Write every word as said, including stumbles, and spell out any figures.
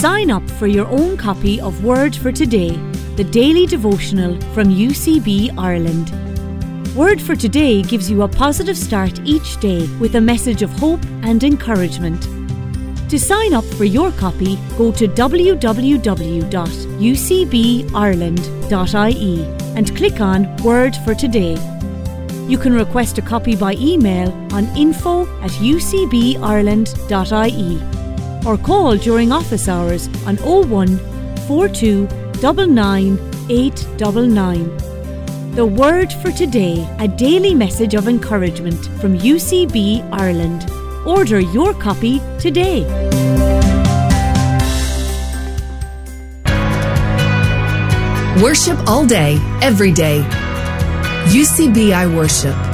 Sign up for your own copy of Word for Today, the daily devotional from U C B Ireland. Word for Today gives you a positive start each day with a message of hope and encouragement. To sign up for your copy, go to w w w dot u c b ireland dot i e and click on Word for Today. You can request a copy by email on info at u c b ireland dot i e or call during office hours on oh one, four two, nine nine, eight nine nine. The Word for Today, a daily message of encouragement from U C B Ireland. Order your copy today. Worship all day, every day. U C B I Worship.